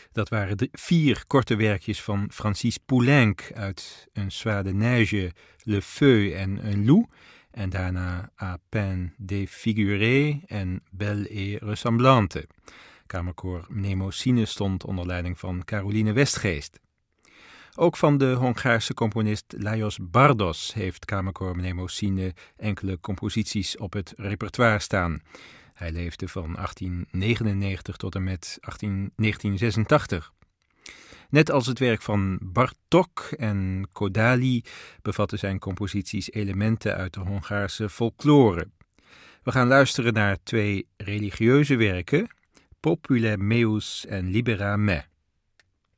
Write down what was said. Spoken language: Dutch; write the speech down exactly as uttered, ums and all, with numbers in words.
Dat waren de vier korte werkjes van Francis Poulenc uit Un soir de neige, Le Feu en Un loup. En daarna À peine défiguré en Belle et ressemblante. Kamerkoor Mnemosyne stond onder leiding van Caroline Westgeest. Ook van de Hongaarse componist Lajos Bardos heeft Kamerkoor Mnemosyne enkele composities op het repertoire staan. Hij leefde van achttien negenennegentig tot en met negentien zesentachtig. Net als het werk van Bartók en Kodály bevatten zijn composities elementen uit de Hongaarse folklore. We gaan luisteren naar twee religieuze werken, Popule meus en Libera me.